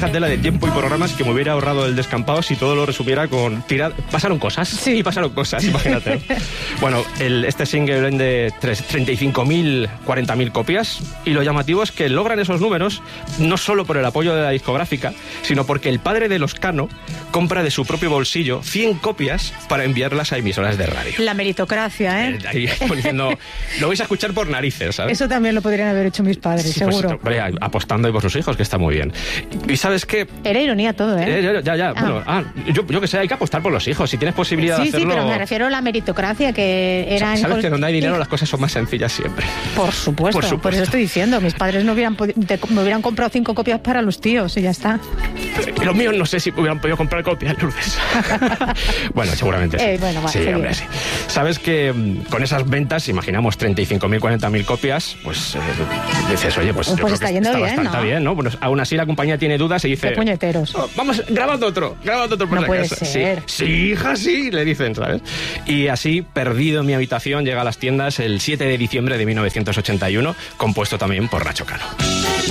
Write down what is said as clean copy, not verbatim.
fíjate la de tiempo y programas que me hubiera ahorrado el descampado si todo lo resumiera con pasaron cosas. Sí, pasaron cosas, imagínate. Bueno, este single vende 35.000, 40.000 copias, y lo llamativo es que logran esos números no solo por el apoyo de la discográfica, sino porque el padre de los Cano compra de su propio bolsillo 100 copias para enviarlas a emisoras de radio. La meritocracia, ¿eh? Ahí diciendo, lo vais a escuchar por narices, ¿sabes? Eso también lo podrían haber hecho mis padres, sí, seguro. Pues, apostando ahí por sus hijos, que está muy bien. ¿Y sabes qué? Era ironía todo, ¿eh? Ya. Bueno, yo que sé, hay que apostar por los hijos. Si tienes posibilidad de hacerlo... Sí, pero me refiero a la meritocracia, que eran... Sabes que donde hay dinero las cosas son más sencillas siempre. Por supuesto. Por eso estoy diciendo. Mis padres no me hubieran comprado 5 copias para los tíos y ya está. Los míos no sé si hubieran podido comprar copias, Lourdes. Bueno, seguramente sí. Bueno, vale, sí, hombre, sí. Sabes que con esas ventas, imaginamos 35.000, 40.000 copias, pues dices, oye, pues yo creo está que yendo está bien, bastante ¿no? bien, ¿no? Bueno, aún así la compañía tiene dudas y dice... ¡Qué puñeteros! Oh, vamos, grabando otro por no puede casa. ser. Sí, hija, sí, le dicen, ¿sabes? Y así, Perdido en mi habitación, llega a las tiendas el 7 de diciembre de 1981, compuesto también por Nacho Cano.